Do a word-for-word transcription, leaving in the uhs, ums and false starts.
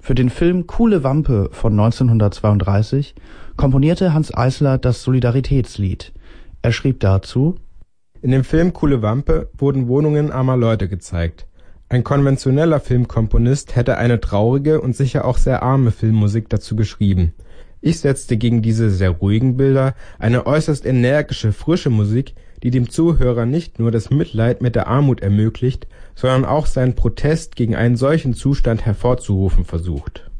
Für den Film Kuhle Wampe von neunzehnhundertzweiunddreißig komponierte Hanns Eisler das Solidaritätslied. Er schrieb dazu: In dem Film Kuhle Wampe wurden Wohnungen armer Leute gezeigt. Ein konventioneller Filmkomponist hätte eine traurige und sicher auch sehr arme Filmmusik dazu geschrieben. Ich setzte gegen diese sehr ruhigen Bilder eine äußerst energische, frische Musik, die dem Zuhörer nicht nur das Mitleid mit der Armut ermöglicht, sondern auch seinen Protest gegen einen solchen Zustand hervorzurufen versucht